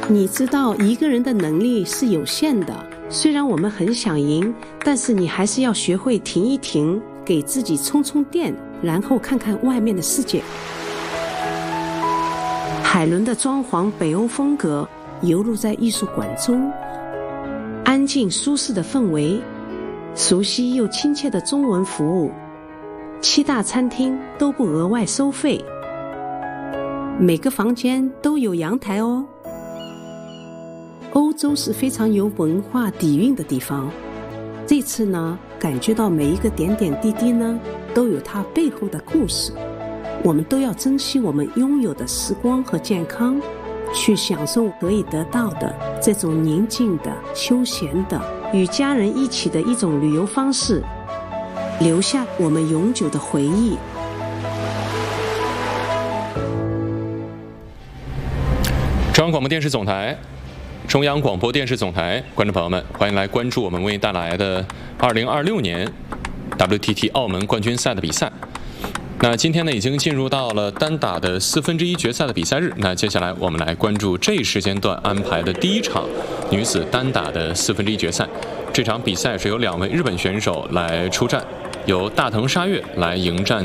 你知道一个人的能力是有限的，虽然我们很想赢，但是你还是要学会停一停，给自己充充电，然后看看外面的世界。海伦的装潢北欧风格游入在艺术馆中，安静舒适的氛围，熟悉又亲切的中文服务，7大餐厅都不额外收费，每个房间都有阳台哦。欧洲是非常有文化底蕴的地方，这次呢，感觉到每一个点点滴滴呢，都有它背后的故事。我们都要珍惜我们拥有的时光和健康，去享受可以得到的这种宁静的、休闲的、与家人一起的一种旅游方式，留下我们永久的回忆。 中央广播电视总台、中央广播电视总台观众朋友们，欢迎来关注我们为你带来的2026年 WTT 澳门冠军赛的比赛。那今天呢，已经进入到了单打的1/4决赛的比赛日。那接下来我们来关注这一时间段安排的第一场女子单打的1/4决赛。这场比赛是由2位日本选手来出战，由大藤沙月来迎战